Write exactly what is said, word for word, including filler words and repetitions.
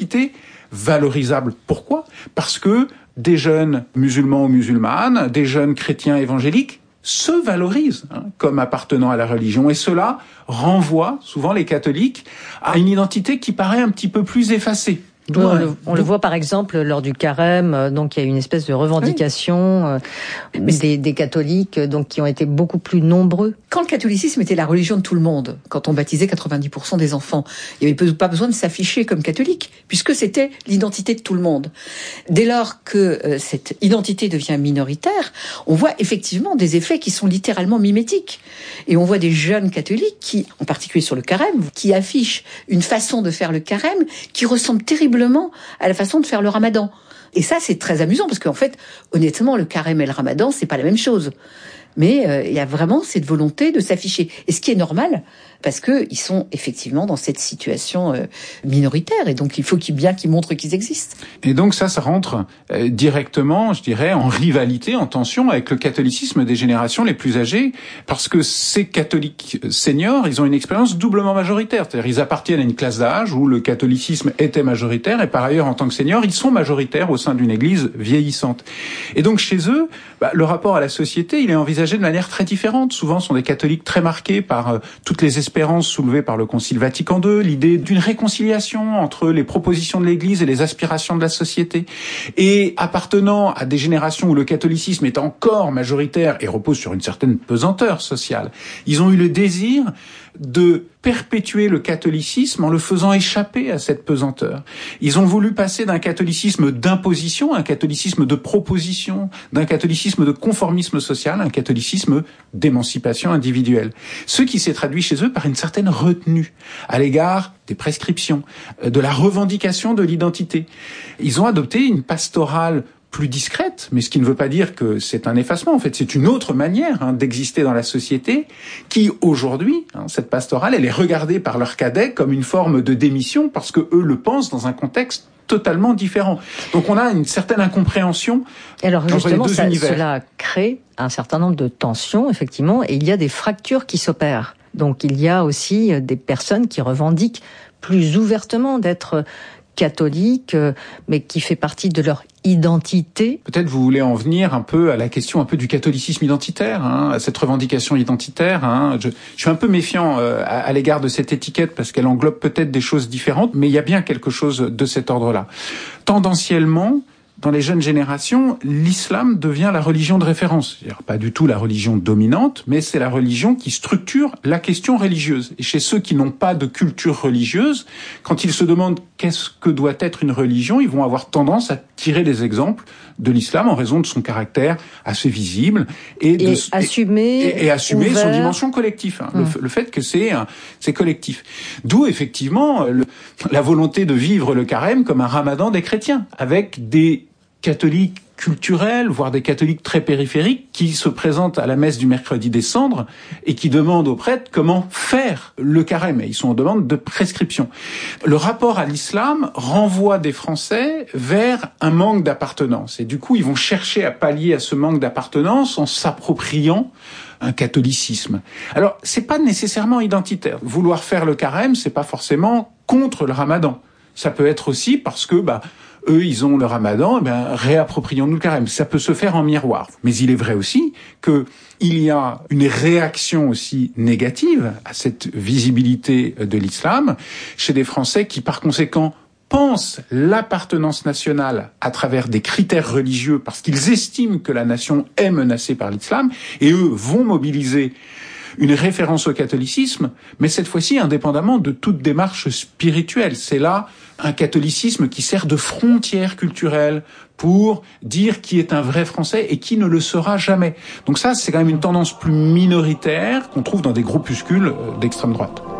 identité valorisable. Pourquoi ? Parce que des jeunes musulmans ou musulmanes, des jeunes chrétiens évangéliques se valorisent hein, comme appartenant à la religion. Et cela renvoie souvent les catholiques à une identité qui paraît un petit peu plus effacée. Oui, on, le, on le voit par exemple lors du carême, donc il y a une espèce de revendication oui. euh, des, des catholiques, donc qui ont été beaucoup plus nombreux. Quand le catholicisme était la religion de tout le monde, quand on baptisait quatre-vingt-dix pour cent des enfants, il n'y avait pas besoin de s'afficher comme catholique, puisque c'était l'identité de tout le monde. Dès lors que euh, cette identité devient minoritaire, on voit effectivement des effets qui sont littéralement mimétiques. Et on voit des jeunes catholiques qui, en particulier sur le carême, qui affichent une façon de faire le carême qui ressemble terriblement à la façon de faire le ramadan. Et ça, c'est très amusant, parce qu'en fait, honnêtement, le carême et le ramadan, c'est pas la même chose. Mais euh, il y a vraiment cette volonté de s'afficher. Et ce qui est normal, parce que ils sont effectivement dans cette situation euh, minoritaire, et donc il faut qu'ils, bien qu'ils montrent qu'ils existent. Et donc ça, ça rentre euh, directement, je dirais, en rivalité, en tension avec le catholicisme des générations les plus âgées, parce que ces catholiques seniors, ils ont une expérience doublement majoritaire. C'est-à-dire, ils appartiennent à une classe d'âge où le catholicisme était majoritaire, et par ailleurs, en tant que seniors, ils sont majoritaires au sein d'une église vieillissante. Et donc chez eux, bah, le rapport à la société, il est envisagé de manière très différente. Souvent, ce sont des catholiques très marqués par euh, toutes les espérances soulevées par le Concile Vatican deux, l'idée d'une réconciliation entre les propositions de l'Église et les aspirations de la société. Et appartenant à des générations où le catholicisme est encore majoritaire et repose sur une certaine pesanteur sociale, ils ont eu le désir de perpétuer le catholicisme en le faisant échapper à cette pesanteur. Ils ont voulu passer d'un catholicisme d'imposition à un catholicisme de proposition, d'un catholicisme de conformisme social à un catholicisme d'émancipation individuelle. Ce qui s'est traduit chez eux par une certaine retenue à l'égard des prescriptions, de la revendication de l'identité. Ils ont adopté une pastorale plus discrète, mais ce qui ne veut pas dire que c'est un effacement. En fait, c'est une autre manière hein, d'exister dans la société qui, aujourd'hui, hein, cette pastorale, elle est regardée par leurs cadets comme une forme de démission parce que eux le pensent dans un contexte totalement différent. Donc on a une certaine incompréhension Alors entre justement, les deux ça, univers. Cela crée un certain nombre de tensions, effectivement, et il y a des fractures qui s'opèrent. Donc il y a aussi des personnes qui revendiquent plus ouvertement d'être catholiques, mais qui fait partie de leur identité. Peut-être vous voulez en venir un peu à la question un peu du catholicisme identitaire, hein, à cette revendication identitaire. Hein. Je, je suis un peu méfiant euh, à, à l'égard de cette étiquette parce qu'elle englobe peut-être des choses différentes, mais il y a bien quelque chose de cet ordre-là. Tendanciellement, dans les jeunes générations, l'islam devient la religion de référence. C'est-à-dire pas du tout la religion dominante, mais c'est la religion qui structure la question religieuse. Et chez ceux qui n'ont pas de culture religieuse, quand ils se demandent qu'est-ce que doit être une religion, ils vont avoir tendance à tirer des exemples de l'islam en raison de son caractère assez visible et, et de assumer, et, et assumer ouvert. son dimension collective. Hein, hum. le, le fait que c'est c'est collectif. D'où effectivement le, la volonté de vivre le carême comme un ramadan des chrétiens, avec des catholiques culturels, voire des catholiques très périphériques, qui se présentent à la messe du mercredi des cendres et qui demandent aux prêtres comment faire le carême. Et ils sont en demande de prescription. Le rapport à l'islam renvoie des Français vers un manque d'appartenance. Et du coup, ils vont chercher à pallier à ce manque d'appartenance en s'appropriant un catholicisme. Alors, c'est pas nécessairement identitaire. Vouloir faire le carême, c'est pas forcément contre le ramadan. Ça peut être aussi parce que, bah, eux, ils ont le ramadan, eh bien, réapproprions-nous le carême. Ça peut se faire en miroir. Mais il est vrai aussi que il y a une réaction aussi négative à cette visibilité de l'islam chez des Français qui, par conséquent, pensent l'appartenance nationale à travers des critères religieux parce qu'ils estiment que la nation est menacée par l'islam et eux vont mobiliser une référence au catholicisme, mais cette fois-ci indépendamment de toute démarche spirituelle. C'est là un catholicisme qui sert de frontière culturelle pour dire qui est un vrai Français et qui ne le sera jamais. Donc ça, c'est quand même une tendance plus minoritaire qu'on trouve dans des groupuscules d'extrême droite.